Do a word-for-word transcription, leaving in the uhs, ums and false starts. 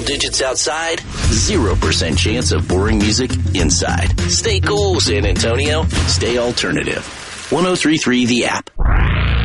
digits outside, zero percent chance of boring music inside. Stay cool, San Antonio. Stay alternative. one oh three point three The App.